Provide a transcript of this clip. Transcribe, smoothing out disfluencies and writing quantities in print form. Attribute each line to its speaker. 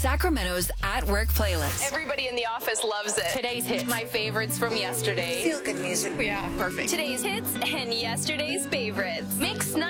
Speaker 1: Sacramento's At Work playlist.
Speaker 2: Everybody in the office loves it.
Speaker 3: Today's hits.
Speaker 2: My favorites from yesterday.
Speaker 4: Feel good music.
Speaker 3: Yeah, perfect.
Speaker 2: Today's hits and yesterday's favorites. Mix